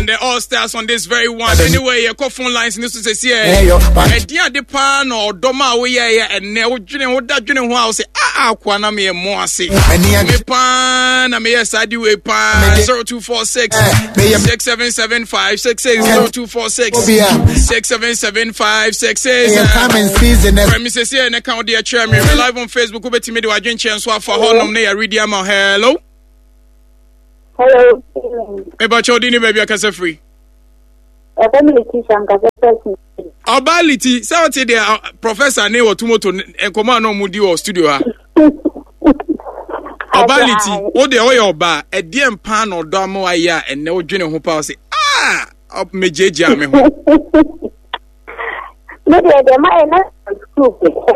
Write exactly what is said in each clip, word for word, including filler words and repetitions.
The All Stars on this very one. Anyway, your phone lines in this is here. And dear the pan or Doma, we are and now Junior, what that Junior House, ah, Quana me more say. Me pan, I may yes, I do a pan zero two four six six seven seven five six eight zero two four six six seven seven five six eight. Premises here and account dear chairman. We're live on Facebook. We'll be to me to agent chance for Honum near Ridiama. Hello. Hello. Eba chodini baby akase free. Ability sanka person. Ability. Say what there professor ne wo tumoto enkomo na omudi wo studio ha. Ability. Wo de wo your ba e de empa na odo am wa ya enne wo dwene ho pa say ah op mejeje ame ho. Me de de mai na school.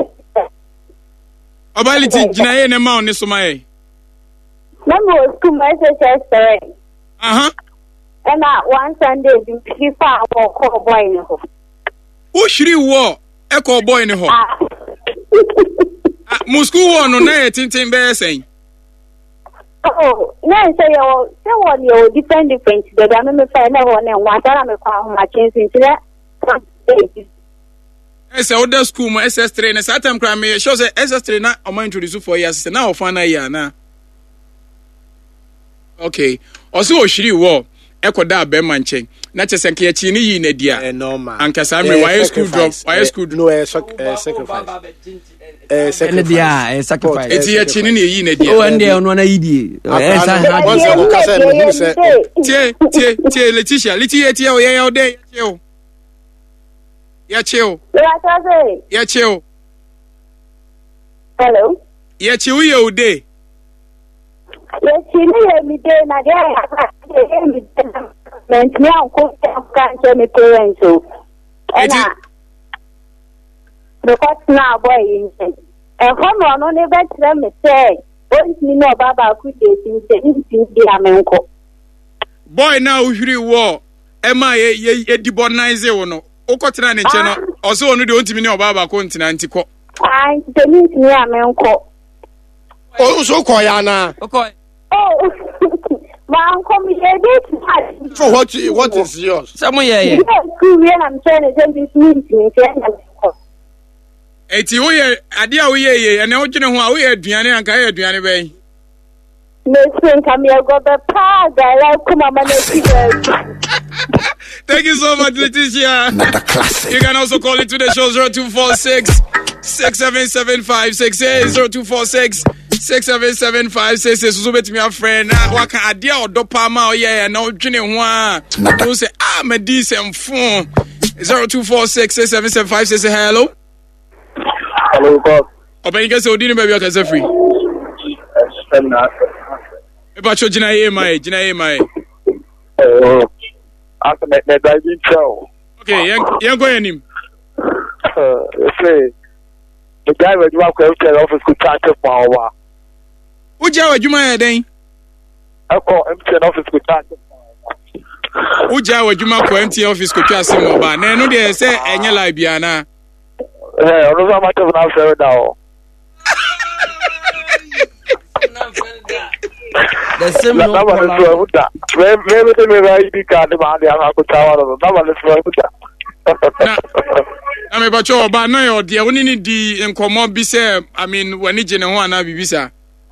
Ability gina ye ne ma oni so mai. Number school my sister. Uh-huh. And uh, one Sunday, before I walk a boy in the home. Who should you walk? A call boy in the home. Moscow one on there, Tintin Bear saying. Oh, no, say you're so one you're different different. The government find out one and one time I call my chance into that. Yes, older school, my S S trainer, Satam Crammy, shows a S S trainer, I'm introduced for years, and now find a year now. Okay. Also, Oshiri war. Eko da be manchen. Na chese nke chi ni yi na dia. Eh normal. Anka sa me why school drop? Why school no eh sacrifice. Eh sacrifice. Eh sacrifice. Eti ye chi ni yi na dia. O ande ono na yidi. Eh sa ha. Once you ka say me say. Tie tie tie Letitia. Letitia tie o ye ye o de ye o. Ya cheo. Ya cheo. Hello. Ya cheo ye o de. Yes, you know me day na day. Me me uncle can me parents so. And the court now boy in. And come on on the bed me say, "Don't you know Baba could say in the amenko." Boy now huri wo. Ema ye ye debonize wo no. Okotena ne che no. Oso onu de ontimi ne Baba ko ntina ntiko. Ah, the means me amenko. Oh, so call ya na. Okay. Oh, my uncle me did. So what what is yours? Some yeah yeah. Yes, I'm trying to send this meeting. Eti wo ye ade a wo ye ye ene wo dwene ho a wo ye aduane anka ye aduane ben. Me think I'm your go be pa guy come on man. Thank you so much, Letitia. You can also call it to the show zero two four six six seven seven five six eight zero two four six six seven seven five six eight. So bet me a friend na waka ade a odo pa ma oye na odwene ho a no say ah me di sem phone zero two four six six seven seven five six. Hello. Hello, boss. Open you say odini baby o kase free. E ba cho jina ye mai jina ye mai. Oh. After that, that driving show. Okay, you're going him. Uh, say the guy with you to the office could charge for a while. Would you do my day? I call empty office could charge for a while. Would you do my empty office could charge some more? But no, they say, and you're like Biana. Yeah, I don't know much of an answer now. The same no maybe they may I D card demand the Uncle Tower. I'm about your banner or the only D in common be say, I mean, when it's in a one, I'll be visa.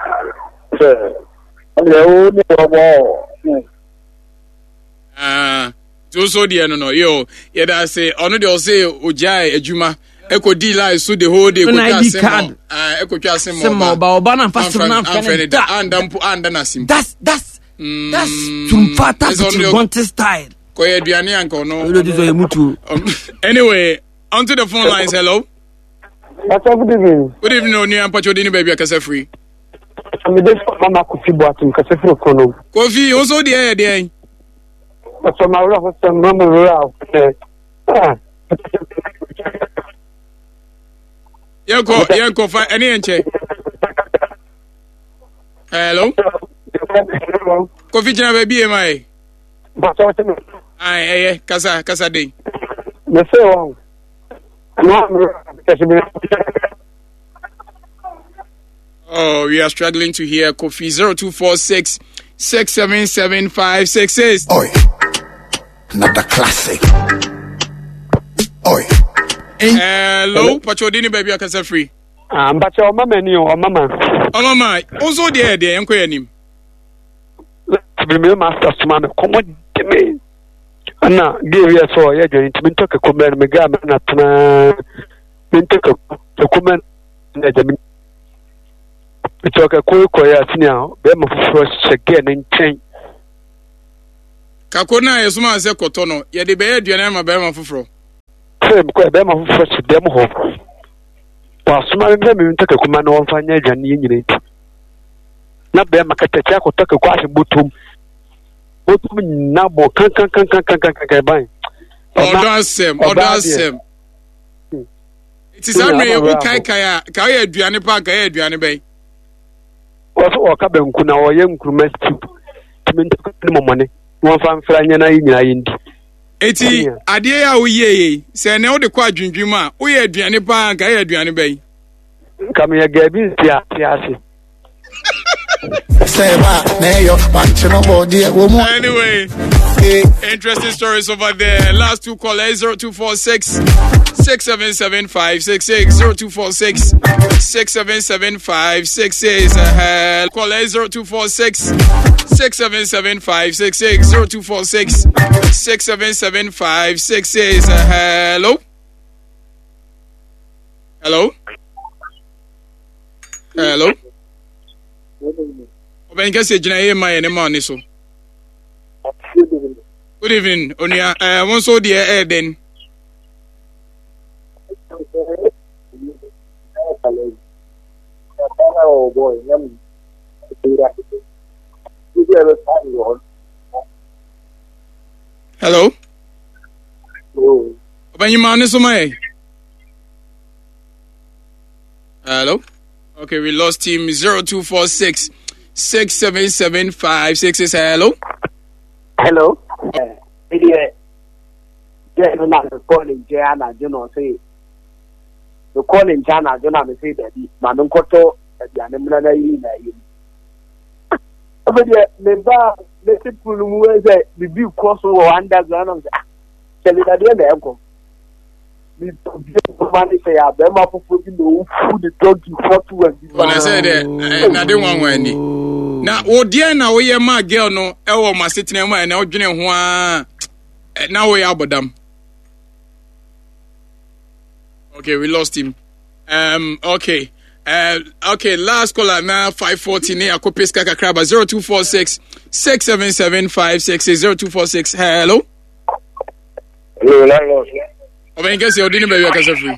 Ah, so dear, no, no, yo, yeah, I say, honor they'll say, Ujai, Ejuma. Eko di live so the whole day. An I D card. Ah, eko kwa semo. Semo ba obana fast na mfene da. Anda mpu anda na sim. That's that's that's tumfata to want style. Ko ye aduane anko no. Anyway, onto the phone lines. Hello. What's up, good evening? Good evening, Oni Ampacho Dini baby akase free. I'm the mama Kofi Boatum kase free kono. Kofi, also there there. What's my love? What's my mama? Ah. Yanko, Yanko, find any enche. Hello? Kofi Jana baby, am I? Aye, aye, Casa, Casa Day. The same Oh, we are struggling to hear Kofi zero two four six six seven seven five six six. Oi. Another classic. Oi. Hello, Pachodini baby akasa free. Ah, Pacho mama ni o mama. Oh mama, ozo de de enko yanim. Be me master suma me komo de me. Ana give you so ya jani timi to ke komen me ga na tana. Min to ke komen na jami. To ke ko ko ya tinia be ma fufuro shege na nchen. Kakona yesuma se kotono, ye de be aduane ma be ma fufuro. Sem ko be ma fufuro se dem ho. Pasuma me me to ke kuma na won fanya jani nyine. Na be ma katacha ko to ke kwa se butum. Butum na bo kan kan kan kan kan kan kan ban. Odasem, odasem. It is amre o kai kai ka ye aduane pa ka ye aduane be. Oso o ka benku na o ye nkruma stew. Timi ntaka ni momone. Won fa mfra nya na yinyina yindi. Eti ade ya wo ye se ne wo de kwa adwundwum a wo ye aduane pa ka ye aduane be. Kam ye gabi ti ase. Anyway, interesting stories over there. Last two callers zero two four six six seven seven five six six zero two four six six seven seven five six six. Uh, caller zero two four six six seven seven five six six zero two four six six seven seven five six six. Uh, hello. Hello. Hello. Oben kase jina ye ma ene ma ni so. Good evening. Onia eh won so de eh den. Oh boy, hello. Oben you ma ni so ma. Hello. Okay, we lost him. zero two four six six seven seven five six six. Hello. Hello. Uh, yeah. Yeah, no, not calling Jana, you know, say the calling Jana, you know, say that Manon Koto, the animal. But yeah, never let it pull away the view cross over underground of that. Tell it again, the uncle. Money say I them up for the food the dog you for to and when I said that na dey wan wan ni na wo dia na wo ye ma girl no e wo ma sitting ma na odwene ho a na wo ya abodam. Okay, we lost him. Um okay. Uh okay, last caller now five forty near Kopeska Kakraba zero two four six six seven seven five six zero two four six. Hello. Hello, landlord. Oben kase odini baby akasa free.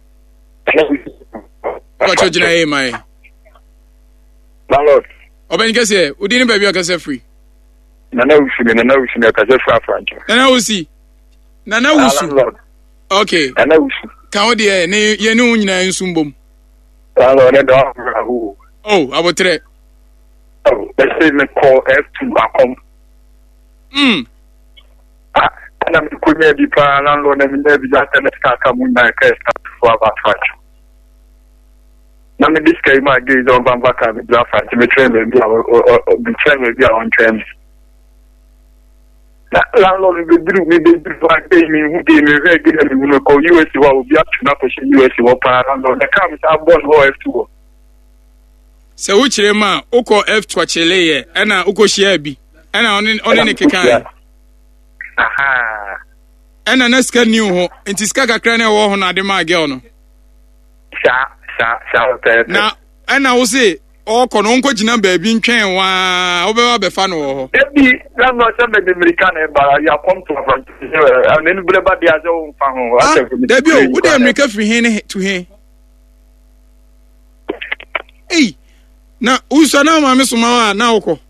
What you jina e mai? Landlord. Oben kase odini baby akasa free. Nana usi nana usi na akasa free afrancho. Nana usi. Nana usi. Okay. Nana usi. Ka odi e ne ye ne unyina nsumbom. Landlord ne do ahu. Oh, abotre. Oh, let's say me call F two akom. Hmm. Ah. Na mkunya bipa landlord na mine bi jata na kaka muna ka start for about na me diska ma ge zo bamba ka me drafa ti me train me bi o bi train me bi on train na landlord bi dru me bi dru fa ke mi hu de me re ge me me ko U S wa obi atu na ko U S wa pa landlord na ka me sa ball ho F two se wo kire ma uko F two chele ye na uko share bi na oni oni ne kekan. Aha. Ena na ska new ho, enti ska kakra na wo ho na de ma girl no. Sha sha sha pe. Na ena wo se o ko no nko gina ba bi ntwen wa, wo be wa be fa no wo ho. Ebi na no se be American e ba ya come to front. And then be ba dia zo fa ho. Ah, debi o, wo de America free hen to hen. Ei. Na uso na ma me so ma wa na wo ko.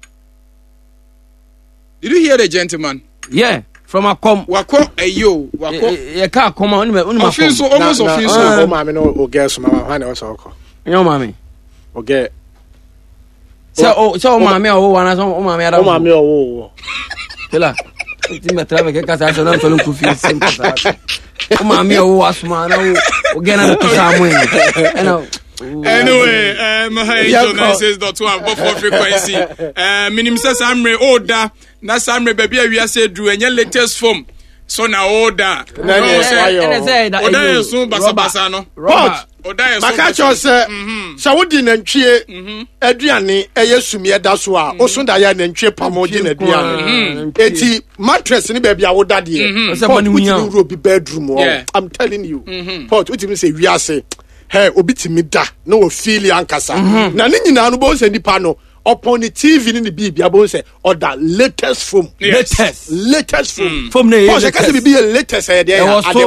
Did you hear the gentleman? Yeah, from a com. Wako ayo, wako. Ye ka come on me, on my phone. So almost office so. Oh mama no o guess mama hwan e o so ko. Yo mama. O get. So o so mama o wana so o mama ada. O mama o wo. Tela. Ti me trave ke casa so na so no kufi sempre sa. O mama o asuma na o o gena to sa mo. E na Anyway, um, hey, John says dot one, but for frequency. Uh, minimum says Samre order. Na Samre baby, we are said do any latest form. So now order. Order is soon, Basa Basano. Robert. Makacho say, Saudi Nanchie, Adriani, Ayesumia Daswa, Osundaya Nanchie Pamojin Adrian. Eti mattress in baby, I would daddy. Someone will be bedroom. I'm telling you. Port, what you say, we are say, hey, obiti da, no feel yankasa. Nanini Nanubo and the pano. Upon the T V in the B B, I say, or that latest film. Yes. Latest. Latest film. From the latest. Because it can be a latest idea. There was so